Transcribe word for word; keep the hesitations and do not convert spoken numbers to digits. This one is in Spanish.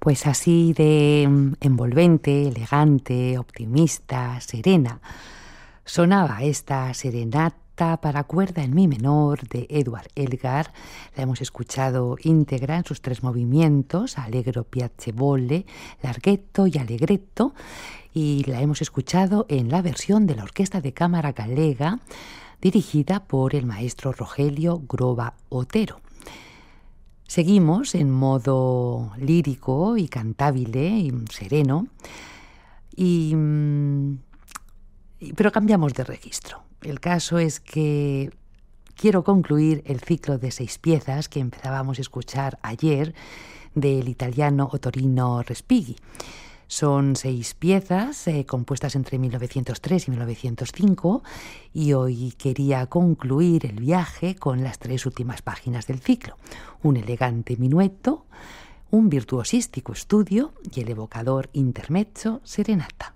Pues así de envolvente, elegante, optimista, serena, sonaba esta serenata para cuerda en mi menor de Edward Elgar. La hemos escuchado íntegra en sus tres movimientos, allegro, piacevole, larghetto y allegretto, y la hemos escuchado en la versión de la Orquesta de Cámara Gallega, dirigida por el maestro Rogelio Groba Otero. Seguimos en modo lírico y cantabile y sereno, y, pero cambiamos de registro. El caso es que quiero concluir el ciclo de seis piezas que empezábamos a escuchar ayer del italiano Ottorino Respighi. Son seis piezas eh, compuestas entre mil novecientos tres y mil novecientos cinco, y hoy quería concluir el viaje con las tres últimas páginas del ciclo: un elegante minueto, un virtuosístico estudio y el evocador intermezzo serenata.